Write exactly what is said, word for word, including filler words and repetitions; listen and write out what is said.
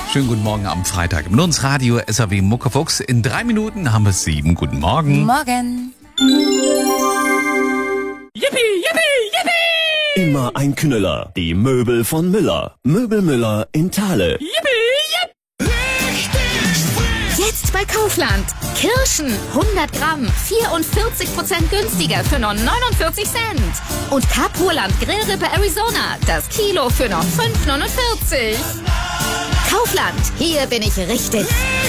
Schönen guten Morgen am Freitag. Mit uns Radio S R W Muckefuchs. In drei Minuten haben wir es sieben. Guten Morgen. Morgen. Yippie, yippie, yippie! Immer ein Knüller. Die Möbel von Müller. Möbelmüller in Thale. Yippie, yipp! Jetzt bei Kaufland. Kirschen hundert Gramm, vierundvierzig Prozent günstiger für nur neunundvierzig Cent. Und Capurland Grillrippe Arizona, das Kilo für nur fünf neunundvierzig. Kaufland, hier bin ich richtig.